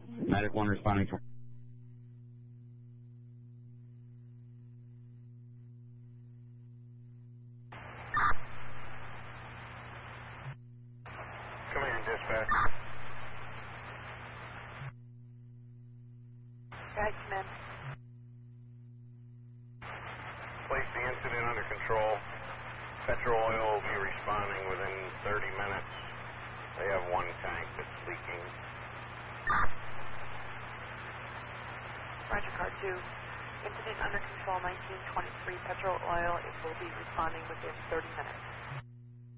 Medic 1 responding to... Command dispatch. Guys, command. Place the incident under control. Petrol oil will be responding within 30 minutes. They have one tank that's leaking. Roger, car 2. Incident under control, 1923. Petrol oil. It will be responding within 30 minutes.